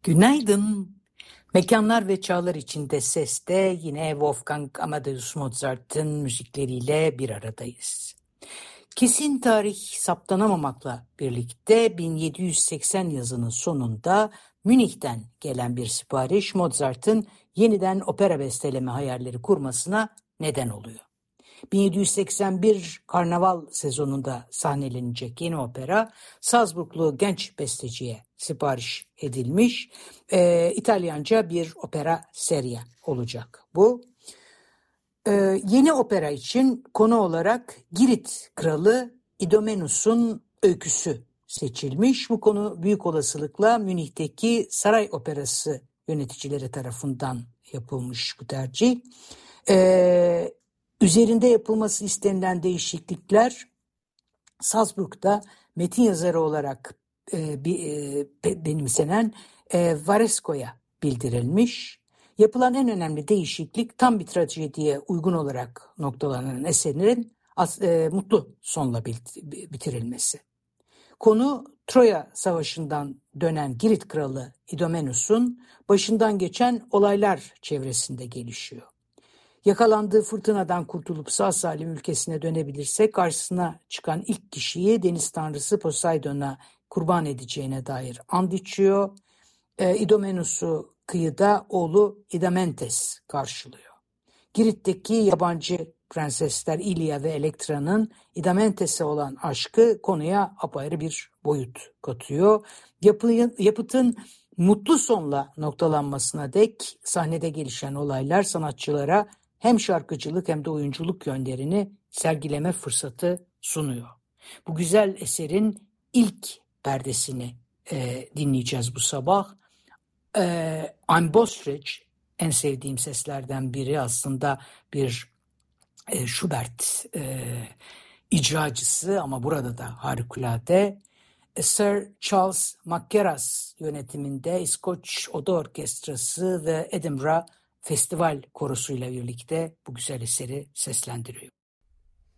Günaydın. Mekanlar ve çağlar içinde seste yine Wolfgang Amadeus Mozart'ın müzikleriyle bir aradayız. Kesin tarih saptanamamakla birlikte 1780 yazının sonunda Münih'ten gelen bir sipariş Mozart'ın yeniden opera besteleme hayalleri kurmasına neden oluyor. 1781 Karnaval sezonunda sahnelenecek yeni opera Salzburglu genç besteciye sipariş edilmiş. İtalyanca bir opera seria olacak bu. Yeni opera için konu olarak Girit kralı Idomeneus'un öyküsü seçilmiş. Bu konu büyük olasılıkla Münih'teki Saray Operası yöneticileri tarafından yapılmış bu tercih. Üzerinde yapılması istenilen değişiklikler Salzburg'da metin yazarı olarak benimsenen Varesco'ya bildirilmiş. Yapılan en önemli değişiklik tam bir trajediye uygun olarak noktalanan eserin mutlu sonla bitirilmesi. Konu Troya Savaşı'ndan dönen Girit kralı Idomeneus'un başından geçen olaylar çevresinde gelişiyor. Yakalandığı fırtınadan kurtulup sağ salim ülkesine dönebilirse karşısına çıkan ilk kişiyi deniz tanrısı Poseidon'a kurban edeceğine dair and içiyor. Idomeneus'u kıyıda oğlu Idamentes karşılıyor. Girit'teki yabancı prensesler İlia ve Elektra'nın Idamentes'e olan aşkı konuya apayrı bir boyut katıyor. Yapıtın mutlu sonla noktalanmasına dek sahnede gelişen olaylar sanatçılara hem şarkıcılık hem de oyunculuk yönlerini sergileme fırsatı sunuyor. Bu güzel eserin ilk perdesini dinleyeceğiz bu sabah. I'm Bostridge en sevdiğim seslerden biri, aslında bir Schubert icracısı ama burada da harikulade. Sir Charles Mackerras yönetiminde İskoç Oda Orkestrası ve Edinburgh Festival Korosu'yla birlikte bu güzel eseri seslendiriyor.